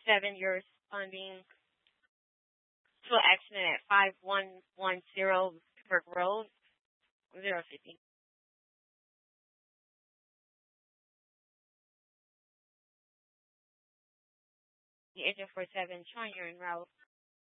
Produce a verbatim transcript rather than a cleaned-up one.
seven, you're responding to an accident at five one one zero Pittsburgh Road, zero fifty. The agent for seven, showing you're en route.